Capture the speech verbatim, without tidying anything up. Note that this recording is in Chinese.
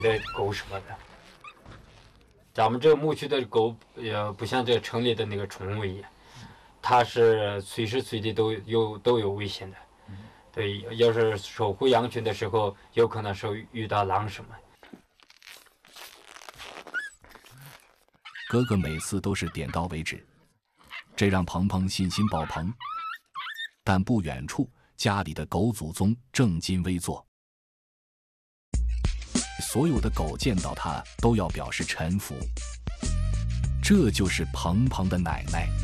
的狗什么的。咱们这个牧区的狗也不像这个城里的那个宠物一样，它是随时随地都有都有危险的。对，要是守护羊群的时候，有可能是遇到狼什么。 哥哥每次都是点到为止，这让鹏鹏信心爆棚。但不远处，家里的狗祖宗正襟危坐，所有的狗见到他都要表示臣服。这就是鹏鹏的奶奶。